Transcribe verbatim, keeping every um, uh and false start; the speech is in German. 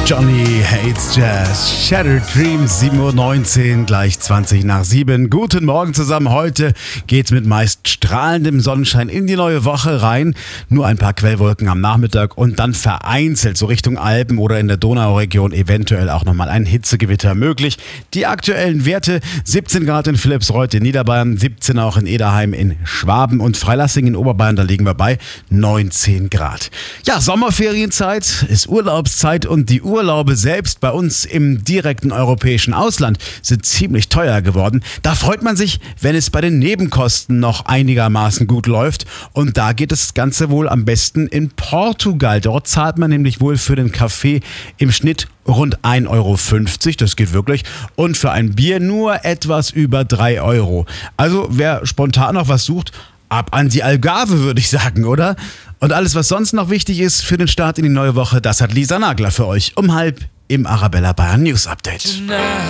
Johnny Hates Jazz, Shattered Dreams, sieben Uhr neunzehn, gleich zwanzig nach sieben. Guten Morgen zusammen. Heute geht's mit meist strahlendem Sonnenschein in die neue Woche rein. Nur ein paar Quellwolken am Nachmittag und dann vereinzelt so Richtung Alpen oder in der Donauregion eventuell auch nochmal ein Hitzegewitter möglich. Die aktuellen Werte: siebzehn Grad in Philippsreuth in Niederbayern, siebzehn auch in Ederheim in Schwaben und Freilassing in Oberbayern, da liegen wir bei neunzehn Grad. Ja, Sommerferienzeit, ist Urlaubszeit und die Urlaube selbst bei uns im direkten europäischen Ausland sind ziemlich teuer geworden. Da freut man sich, wenn es bei den Nebenkosten noch einigermaßen gut läuft. Und da geht das Ganze wohl am besten in Portugal. Dort zahlt man nämlich wohl für den Kaffee im Schnitt rund ein Euro fünfzig, das geht wirklich. Und für ein Bier nur etwas über drei Euro. Also wer spontan noch was sucht, ab an die Algarve, würde ich sagen, oder? Und alles, was sonst noch wichtig ist für den Start in die neue Woche, das hat Lisa Nagler für euch um halb im Arabella Bayern News Update.